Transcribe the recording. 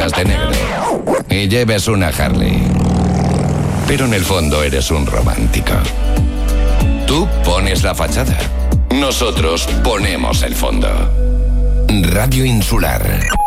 vistas de negro y lleves una Harley. Pero en el fondo eres un romántico. Tú pones la fachada. Nosotros ponemos el fondo. Radio Insular.